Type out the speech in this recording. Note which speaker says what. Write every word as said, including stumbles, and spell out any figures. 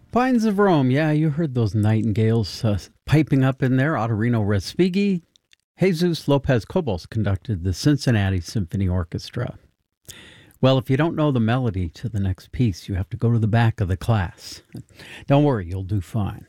Speaker 1: Pines of Rome, yeah, you heard those nightingales uh, piping up in there. Ottorino Respighi, Jesus Lopez Cobos conducted the Cincinnati Symphony Orchestra. Well, if you don't know the melody to the next piece, you have to go to the back of the class. Don't worry, you'll do fine.